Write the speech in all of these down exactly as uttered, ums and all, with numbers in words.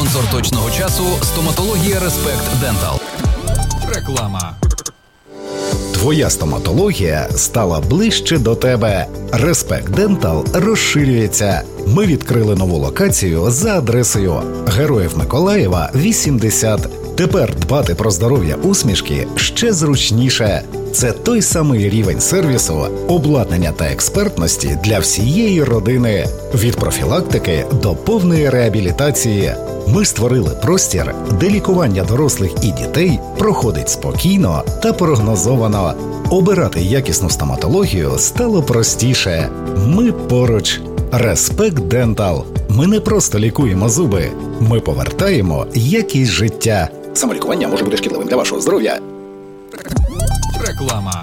Спонсор точного часу – стоматологія Респект Дентал. Реклама. Твоя стоматологія стала ближче до тебе. Респект Дентал розширюється. Ми відкрили нову локацію за адресою Героїв Миколаєва, вісімдесят. Тепер дбати про здоров'я усмішки ще зручніше. Це той самий рівень сервісу, обладнання та експертності для всієї родини. Від профілактики до повної реабілітації. Ми створили простір, де лікування дорослих і дітей проходить спокійно та прогнозовано. Обирати якісну стоматологію стало простіше. Ми поруч. Респект Дентал. Ми не просто лікуємо зуби. Ми повертаємо якість життя. Самолікування може бути шкідливим для вашого здоров'я. Реклама.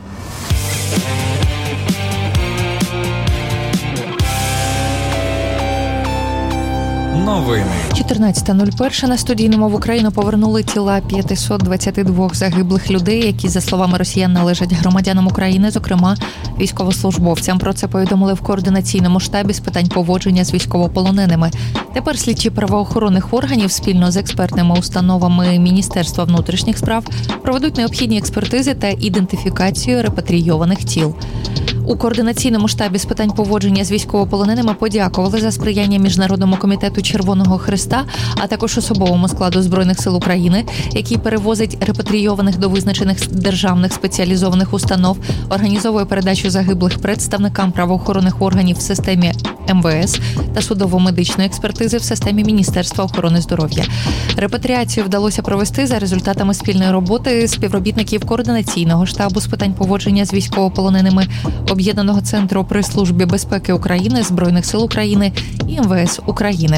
Новини. чотирнадцята нуль один на студійному в Україну повернули тіла п'ятсот двадцять два загиблих людей, які, за словами росіян, належать громадянам України, зокрема військовослужбовцям. Про це повідомили в координаційному штабі з питань поводження з військовополоненими. Тепер слідчі правоохоронних органів спільно з експертними установами Міністерства внутрішніх справ проведуть необхідні експертизи та ідентифікацію репатрійованих тіл. У координаційному штабі з питань поводження з військовополоненими подякували за сприяння Міжнародному комітету Червоного Хреста, а також особовому складу Збройних сил України, який перевозить репатрійованих до визначених державних спеціалізованих установ, організовує передачу загиблих представникам правоохоронних органів в системі ем ве ес та судово-медичної експертизи в системі Міністерства охорони здоров'я. Репатріацію вдалося провести за результатами спільної роботи співробітників координаційного штабу з питань поводження з військовополоненими, Об'єднаного центру при Службі безпеки України, Збройних сил України і ем ве ес України.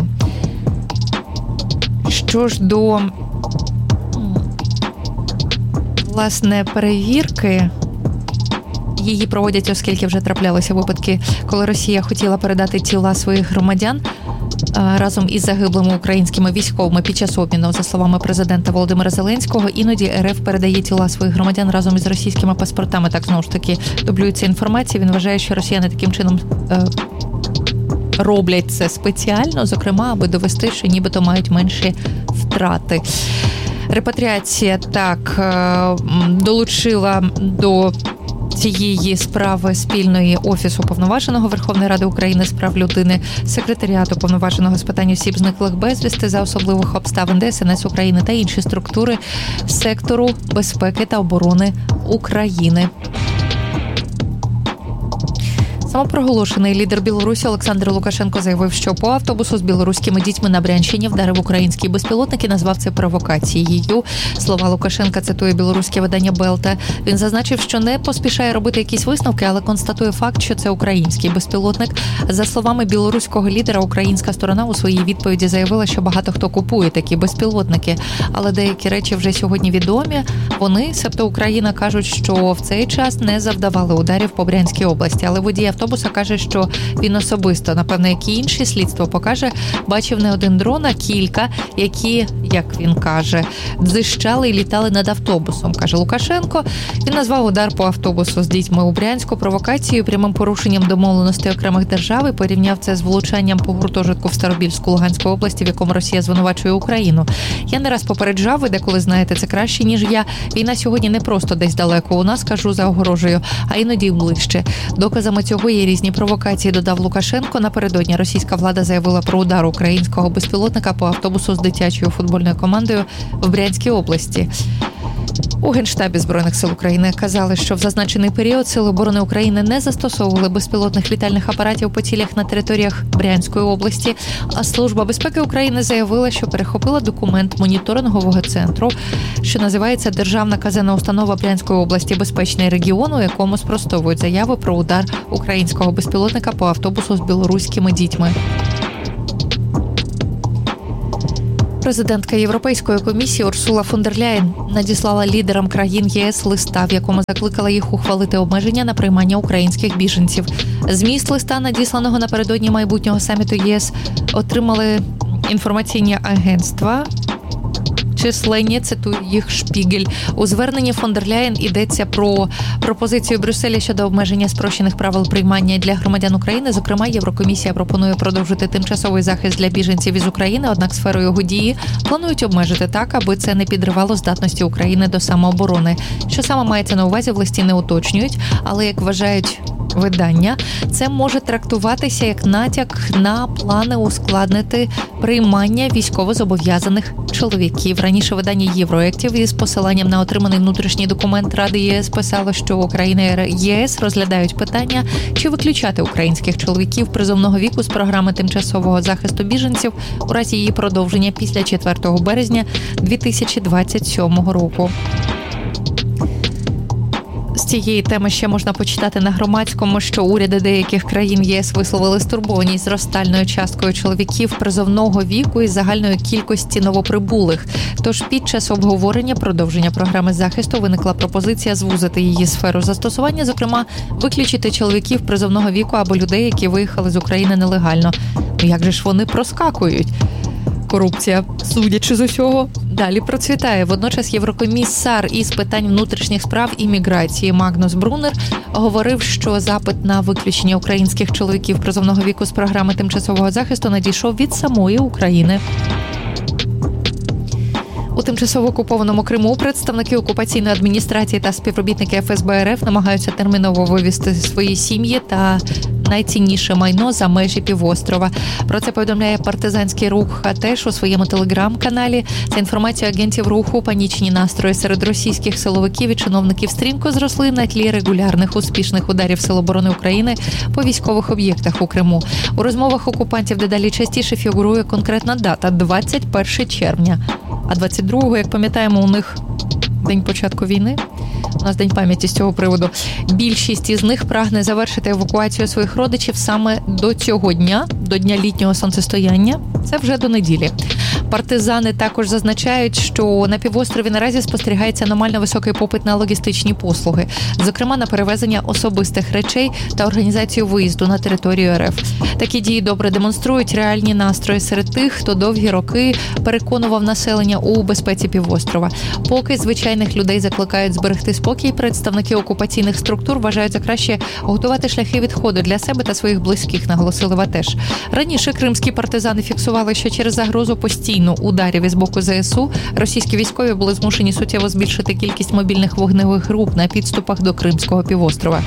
Що ж до, власне, перевірки, її проводять, оскільки вже траплялися випадки, коли Росія хотіла передати тіла своїх громадян разом із загиблими українськими військовими під час обміну. За словами президента Володимира Зеленського, іноді ер еф передає тіла своїх громадян разом із російськими паспортами. Так, знову ж таки, дублюється інформація. Він вважає, що росіяни таким чином е, роблять це спеціально, зокрема, аби довести, що нібито мають менші втрати. Репатріація так е, долучила до цієї справи спільної Офісу Уповноваженого Верховної Ради України з прав людини, секретаріату Уповноваженого з питань осіб, зниклих безвісти за особливих обставин де ес ен ес України та інші структури сектору безпеки та оборони України. Самопроголошений лідер Білорусі Олександр Лукашенко заявив, що по автобусу з білоруськими дітьми на Брянщині вдарив український безпілотник і назвав це провокацією. Слова Лукашенка цитує білоруське видання Белта. Він зазначив, що не поспішає робити якісь висновки, але констатує факт, що це український безпілотник. За словами білоруського лідера, українська сторона у своїй відповіді заявила, що багато хто купує такі безпілотники. Але деякі речі вже сьогодні відомі. Вони, себто Україна, кажуть, що в цей час не завдавали ударів по Брянській області. Але водій автобуса каже, що він особисто, напевно, як і інші, слідство покаже, бачив не один дрон, а кілька, які, як він каже, дзищали і літали над автобусом, каже Лукашенко. Він назвав удар по автобусу з дітьми у Брянську провокацією, прямим порушенням домовленостей окремих держав і порівняв це з влучанням по гуртожитку в Старобільську Луганської області, в якому Росія звинувачує Україну. Я не раз попереджав, ви деколи знаєте це краще, ніж я. Війна сьогодні не просто десь далеко у нас, кажу, за огорожею, а іноді ближче. Доказами цього є різні провокації, додав Лукашенко. Напередодні російська влада заявила про удар українського безпілотника по автобусу з дитячою футбольною командою в Брянській області. У Генштабі Збройних сил України казали, що в зазначений період Сили оборони України не застосовували безпілотних літальних апаратів по цілях на територіях Брянської області, а Служба безпеки України заявила, що перехопила документ моніторингового центру, що називається Державна казенна установа Брянської області «Безпечний регіон», у якому спростовують заяви про удар українського безпілотника по автобусу з білоруськими дітьми. Президентка Європейської комісії Урсула фон дер Ляєн надіслала лідерам країн є ес листа, в якому закликала їх ухвалити обмеження на приймання українських біженців. Зміст листа, надісланого напередодні майбутнього саміту є ес, отримали інформаційні агентства численні, цитую їх Шпігель. У зверненні фон дер Ляєн йдеться про пропозицію Брюсселя щодо обмеження спрощених правил приймання для громадян України. Зокрема, Єврокомісія пропонує продовжити тимчасовий захист для біженців із України, однак сферу його дії планують обмежити так, аби це не підривало здатності України до самооборони. Що саме мається на увазі, в листі не уточнюють, але, як вважають видання, це може трактуватися як натяк на плани ускладнити приймання військовозобов'язаних чоловіків. Раніше видання Євроектів із посиланням на отриманий внутрішній документ Ради ЄС писало, що Україна і ЄС розглядають питання, чи виключати українських чоловіків призовного віку з програми тимчасового захисту біженців у разі її продовження після четвертого березня дві тисячі двадцять сьомого року. З цієї теми ще можна почитати на Громадському, що уряди деяких країн ЄС висловили стурбованість зростальною часткою чоловіків призовного віку і загальної кількості новоприбулих. Тож під час обговорення продовження програми захисту виникла пропозиція звузити її сферу застосування, зокрема, виключити чоловіків призовного віку або людей, які виїхали з України нелегально. Ну як же ж вони проскакують? Корупція, судячи з усього, далі процвітає. Водночас єврокомісар із питань внутрішніх справ і міграції Магнус Брунер говорив, що запит на виключення українських чоловіків призовного віку з програми тимчасового захисту надійшов від самої України. У тимчасово окупованому Криму представники окупаційної адміністрації та співробітники еф ес бе ер еф намагаються терміново вивезти свої сім'ї та найцінніше майно за межі півострова. Про це повідомляє партизанський рух «Хатеш» у своєму телеграм-каналі. За інформацією агентів руху, панічні настрої серед російських силовиків і чиновників стрімко зросли на тлі регулярних успішних ударів Сил оборони України по військових об'єктах у Криму. У розмовах окупантів дедалі частіше фігурує конкретна дата – двадцять перше червня. А двадцять другого, як пам'ятаємо, у них день початку війни. У нас день пам'яті з цього приводу. Більшість із них прагне завершити евакуацію своїх родичів саме до цього дня, до дня літнього сонцестояння. Це вже до неділі. Партизани також зазначають, що на півострові наразі спостерігається аномально високий попит на логістичні послуги, зокрема на перевезення особистих речей та організацію виїзду на територію ер еф. Такі дії добре демонструють реальні настрої серед тих, хто довгі роки переконував населення у безпеці півострова. Поки звичайних людей закликають зберегти спокій, представники окупаційних структур вважають за краще готувати шляхи відходу для себе та своїх близьких, наголосили в АТЕШ. Раніше кримські партизани фіксували, що через загрозу постійно ударів із боку зе ес у російські військові були змушені суттєво збільшити кількість мобільних вогневих груп на підступах до Кримського півострова.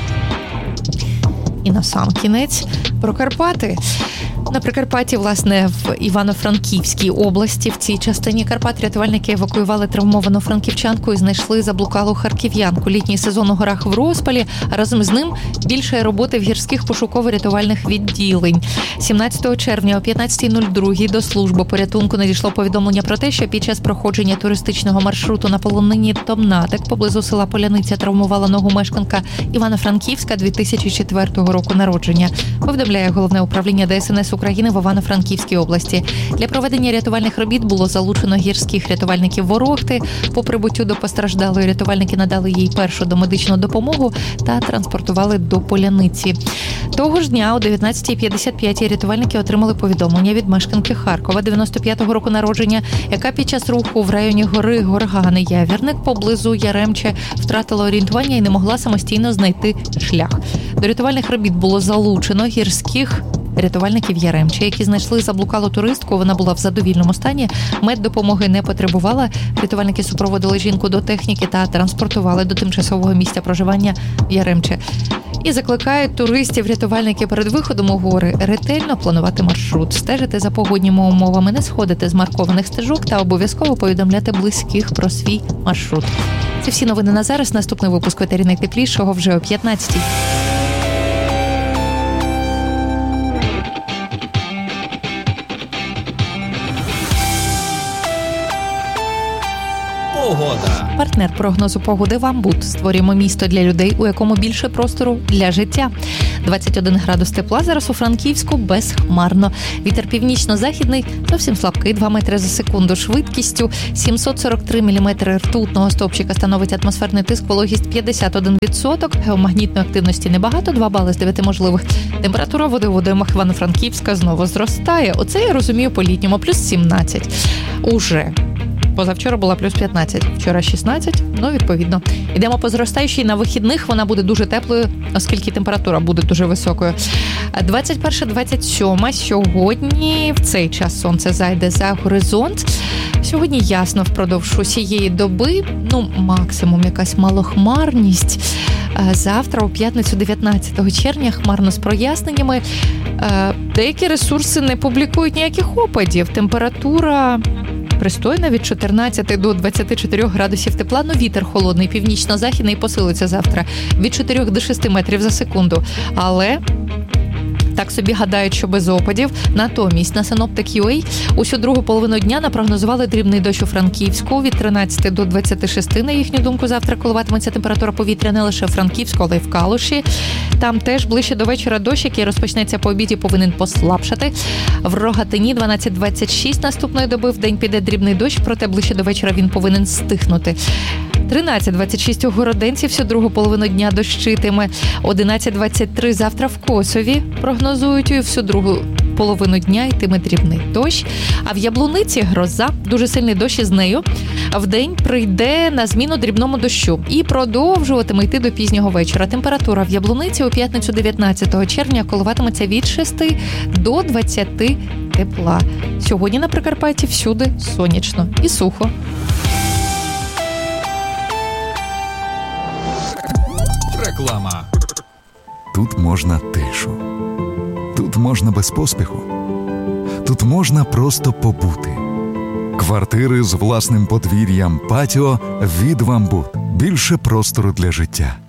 І на сам кінець про Карпати. На Прикарпатті, власне, в Івано-Франківській області, в цій частині Карпат рятувальники евакуювали травмовану франківчанку і знайшли заблукалу харків'янку. Літній сезон у горах в розпалі, а разом з ним більше роботи в гірських пошуково-рятувальних відділень. сімнадцятого червня о п'ятнадцятій нуль два до служби порятунку надійшло повідомлення про те, що під час проходження туристичного маршруту на полонині Томнатик поблизу села Поляниця травмувала ногу мешканка Івано-Франківська дві тисячі четвертого року народження. Повідомляє Головне управління де ес ен ес України в Івано-Франківській області. Для проведення рятувальних робіт було залучено гірських рятувальників Ворохти. По прибуттю до постраждалої рятувальники надали їй першу домедичну допомогу та транспортували до Поляниці. Того ж дня о дев'ятнадцятій п'ятдесят п'ять рятувальники отримали повідомлення від мешканки Харкова дев'яносто п'ятого року народження, яка під час руху в районі гори Горгани Явірник поблизу Яремче втратила орієнтування і не могла самостійно знайти шлях. До рятувальних робіт було залучено гірських рятувальників Яремче, які знайшли заблукалу туристку. Вона була в задовільному стані, меддопомоги не потребувала. Рятувальники супроводили жінку до техніки та транспортували до тимчасового місця проживання в Яремче. І закликають туристів рятувальники перед виходом у гори ретельно планувати маршрут, стежити за погодніми умовами, не сходити з маркованих стежок та обов'язково повідомляти близьких про свій маршрут. Це всі новини на зараз. Наступний випуск «Етері найтеплішого» вже о п'ятнадцятій. Погода. Партнер прогнозу погоди «Вамбут». Створюємо місто для людей, у якому більше простору для життя. двадцять один градус тепла зараз у Франківську, безхмарно. Вітер північно-західний, зовсім слабкий, два метри за секунду. Швидкістю сімсот сорок три міліметри ртутного стовпчика становить атмосферний тиск, вологість п'ятдесят один відсоток. Геомагнітної активності небагато, два бали з дев'яти можливих. Температура води у водоймах Івано-Франківська знову зростає. Оце я розумію по-літньому, плюс сімнадцять. Уже. Позавчора була плюс п'ятнадцять, вчора шістнадцять, ну, відповідно. Йдемо по зростаючій, на вихідних вона буде дуже теплою, оскільки температура буде дуже високою. двадцять перше двадцять сьоме сьогодні в цей час сонце зайде за горизонт. Сьогодні ясно впродовж усієї доби, ну, максимум якась малохмарність. Завтра, у п'ятницю, дев'ятнадцятого червня, хмарно з проясненнями. Деякі ресурси не публікують ніяких опадів. Температура пристойна від чотирнадцяти до двадцяти чотирьох градусів тепла, но вітер холодний, північно-західний посилиться завтра від чотирьох до шести метрів за секунду. Але так собі гадають, що без опадів. Натомість на Synoptic.ua усю другу половину дня напрогнозували дрібний дощ у Франківську від тринадцяти до двадцяти шести. На їхню думку, завтра коливатиметься температура повітря не лише в Франківську, але й в Калуші. Там теж ближче до вечора дощ, який розпочнеться по обіді, повинен послабшати. В Рогатині дванадцять двадцять шість наступної доби в день піде дрібний дощ, проте ближче до вечора він повинен стихнути. тринадцять двадцять шість у Городенці, всю другу половину дня дощитиме. одинадцять двадцять три завтра в Косові прогнозують, і всю другу половину дня йтиме дрібний дощ. А в Яблуниці гроза, дуже сильний дощ із нею. Вдень прийде на зміну дрібному дощу і продовжуватиме йти до пізнього вечора. Температура в Яблуниці у п'ятницю дев'ятнадцятого червня коливатиметься від шести до двадцяти тепла. Сьогодні на Прикарпатті всюди сонячно і сухо. Реклама. Тут можна тишу. Тут можна без поспіху. Тут можна просто побути. Квартири з власним подвір'ям, патіо від «Вамбут». Більше простору для життя.